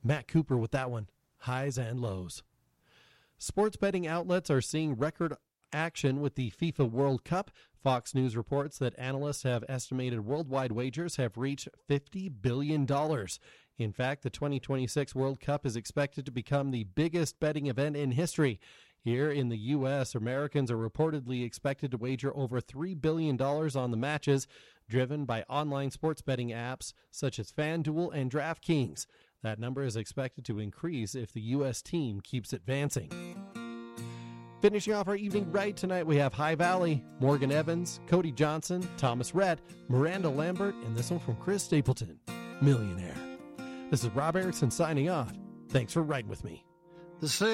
Matt Cooper with that one. Highs and lows. Sports betting outlets are seeing record action with the FIFA World Cup. Fox News reports that analysts have estimated worldwide wagers have reached $50 billion. In fact, the 2026 World Cup is expected to become the biggest betting event in history. Here in the U.S., Americans are reportedly expected to wager over $3 billion on the matches, driven by online sports betting apps such as FanDuel and DraftKings. That number is expected to increase if the U.S. team keeps advancing. Finishing off our evening right tonight, we have High Valley, Morgan Evans, Cody Johnson, Thomas Rhett, Miranda Lambert, and this one from Chris Stapleton, Millionaire. This is Rob Erickson signing off. Thanks for riding with me.